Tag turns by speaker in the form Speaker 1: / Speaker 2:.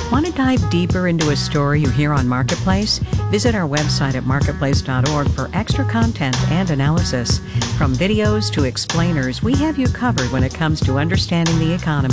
Speaker 1: Want to dive deeper into a story you hear on Marketplace? Visit our website at marketplace.org for extra content and analysis. From videos to explainers, we have you covered when it comes to understanding the economy.